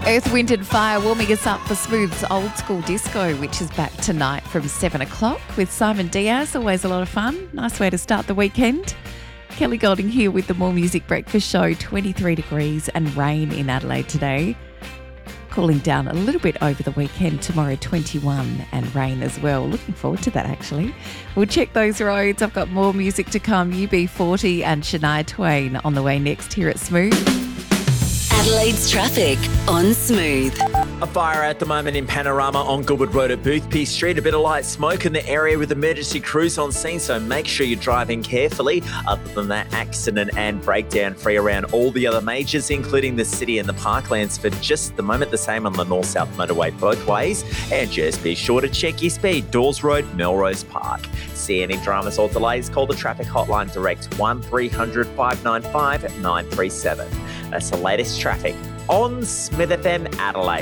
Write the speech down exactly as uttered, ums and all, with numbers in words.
Earth, Wind and Fire warming us up for Smooth's Old School Disco, which is back tonight from seven o'clock with Simon Diaz. Always a lot of fun. Nice way to start the weekend. Kelly Golding here with the More Music Breakfast Show. twenty-three degrees and rain in Adelaide today. Cooling down a little bit over the weekend. Tomorrow twenty-one and rain as well. Looking forward to that actually. We'll check those roads. I've got more music to come. U B forty and Shania Twain on the way next here at Smooth. Adelaide's traffic on Smooth. A fire at the moment in Panorama on Goodwood Road at Boothby Street. A bit of light smoke in the area with emergency crews on scene, so make sure you're driving carefully. Other than that, accident and breakdown free around all the other majors, including the city and the parklands for just the moment. The same on the north-south motorway both ways. And just be sure to check your speed. Dawes Road, Melrose Park. See any dramas or delays, call the traffic hotline direct one three hundred, five nine five, nine three seven. That's the latest traffic on Smith F M Adelaide.